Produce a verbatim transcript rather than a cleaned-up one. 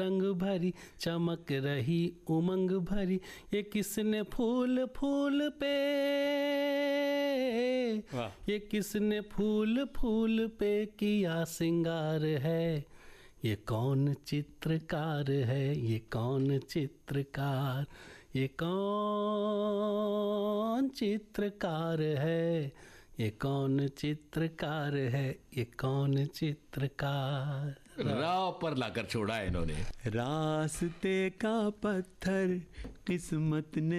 रंग भरी चमक रही उमंग भरी, ये किसने फूल फूल पे, ये किसने फूल फूल पे किया सिंगार है, ये कौन चित्रकार है, ये कौन चित्रकार, ये कौन चित्रकार है, ये कौन चित्रकार है, ये कौन चित्रकार। राह पर लाकर छोड़ा है इन्होंने। रास्ते का पत्थर किस्मत ने